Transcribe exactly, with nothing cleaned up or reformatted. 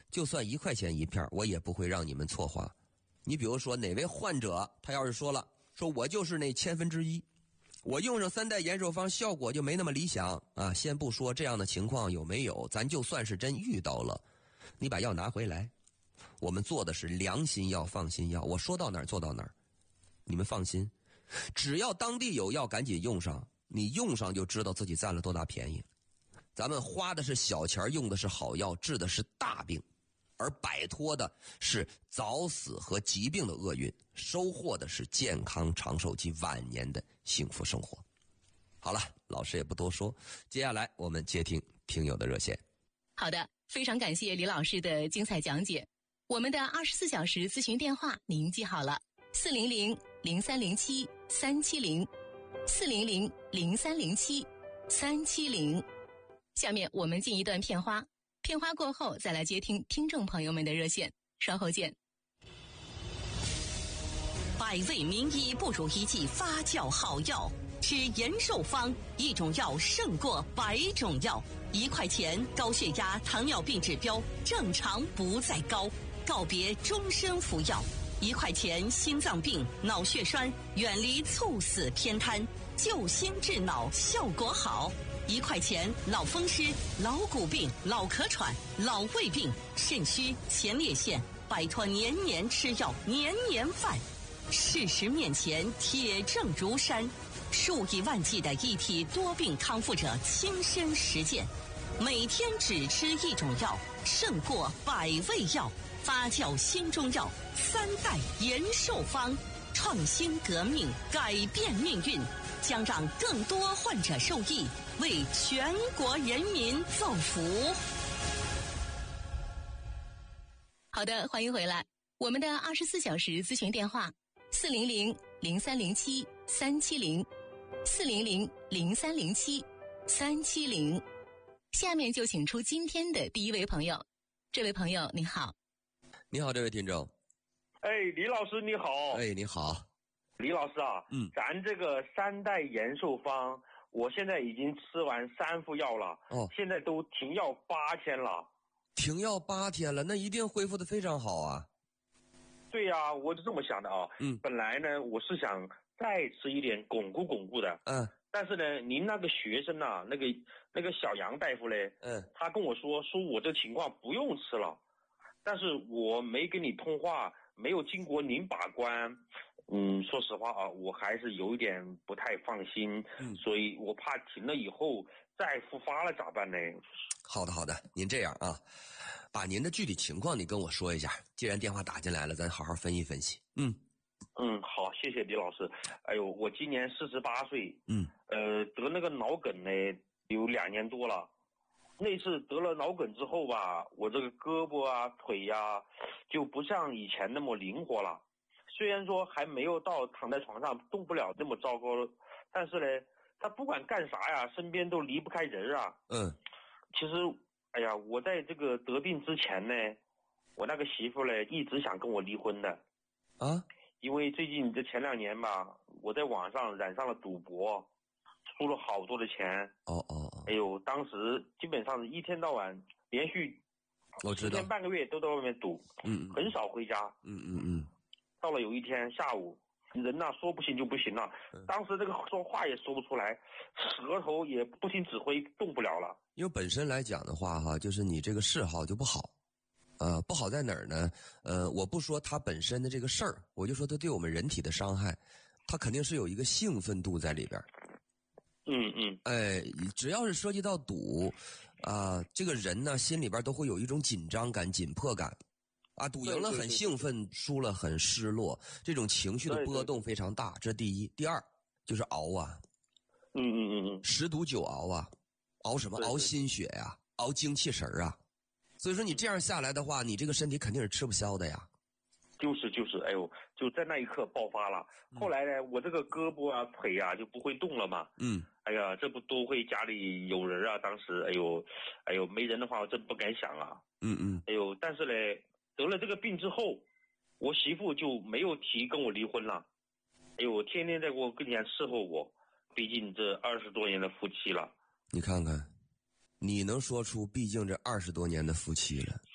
就算一块钱一片，我也不会让你们错花。你比如说哪位患者，他要是说了，说我就是那千分之一，我用上三代延寿方效果就没那么理想啊。先不说这样的情况有没有，咱就算是真遇到了，你把药拿回来，我们做的是良心药、放心药，我说到哪儿做到哪儿，你们放心，只要当地有药赶紧用上，你用上就知道自己占了多大便宜。咱们花的是小钱，用的是好药，治的是大病，而摆脱的是早死和疾病的厄运，收获的是健康长寿及晚年的幸福生活。好了，老师也不多说，接下来我们接听听友的热线。 好的，非常感谢李老师的精彩讲解。我们的二十四小时咨询电话您记好了，四零零零三零七三七零，四零零零三零七三七零。下面我们进一段片花，片花过后再来接听听众朋友们的热线，稍后见。 百味名医不如一剂发酵好药，吃延寿方，一种药胜过百种药。一块钱，高血压、糖尿病指标正常不再高，告别终身服药。一块钱，心脏病、脑血栓远离猝死偏瘫，救心治脑效果好。一块钱，老风湿、老骨病、老咳喘、老胃病、肾虚、前列腺，摆脱年年吃药、年年犯。事实面前，铁证如山，数以万计的一体多病康复者亲身实践，每天只吃一种药，胜过百味药。发酵新中药，三代延寿方，创新革命，改变命运，将让更多患者受益，为全国人民造福。 好的，欢迎回来。我们的二十四小时咨询电话四零零零三零七三七零，四零零零三零七三七零。下面就请出今天的第一位朋友。这位朋友你好。 你好，这位听众。 哎，李老师你好。 哎，你好。 李老师啊， 嗯， 咱这个三代延寿方，我现在已经吃完三副药了， 哦， 现在都停药八天了。 停药八天了，那一定恢复的非常好啊。 对呀、啊，我是这么想的啊。 嗯， 本来呢，我是想再吃一点巩固巩固的。 嗯。 但是呢，您那个学生啊，那个那个小杨大夫嘞， 嗯， 他跟我说，说我这情况不用吃了。但是我没跟你通话，没有经过您把关，嗯，说实话啊，我还是有一点不太放心， 嗯， 所以我怕停了以后再复发了咋办呢？ 好的好的，您这样啊，把您的具体情况你跟我说一下，既然电话打进来了，咱好好分析分析。嗯嗯，好，谢谢李老师。哎呦，我今年四十八岁， 嗯， 呃，得那个脑梗呢有两年多了。那次得了脑梗之后吧，我这个胳膊啊、腿呀、啊，就不像以前那么灵活了。虽然说还没有到躺在床上动不了那么糟糕，但是呢，他不管干啥呀，身边都离不开人啊。 嗯， 其实，哎呀，我在这个得病之前呢，我那个媳妇呢一直想跟我离婚的。 啊？ 因为最近这前两年吧，我在网上染上了赌博，输了好多的钱。 哦哦哦！ 哎呦，当时基本上是一天到晚连续我知道， 十天半个月都在外面赌， 嗯， 很少回家。 嗯嗯嗯。 到了有一天下午，人呐、啊、说不行就不行了， 嗯、 当时这个说话也说不出来，舌头也不听指挥，动不了了。 因为本身来讲的话哈，就是你这个嗜好就不好。呃，不好在哪儿呢？呃，我不说它本身的这个事儿，我就说它对我们人体的伤害，它肯定是有一个兴奋度在里边。 嗯嗯。 哎，只要是涉及到赌，啊、呃，这个人呢心里边都会有一种紧张感、紧迫感，啊，赌赢了很兴奋，输了很失落，这种情绪的波动非常大。这第一，第二就是熬啊， 嗯嗯嗯嗯， 十赌九熬啊，熬什么？熬心血呀、啊，熬精气神啊。所以说你这样下来的话，你这个身体肯定是吃不消的呀。 就是就是，哎呦，就在那一刻爆发了。后来呢，我这个胳膊啊、腿啊就不会动了嘛。 嗯。 哎呀，这不多亏家里有人啊，当时，哎呦，哎呦，没人的话我真不敢想啊。 嗯嗯。 哎呦，但是呢，得了这个病之后，我媳妇就没有提跟我离婚了。哎呦，天天在我跟前伺候我，毕竟这二十多年的夫妻了。 你看看。你能说出毕竟这二十多年的夫妻了，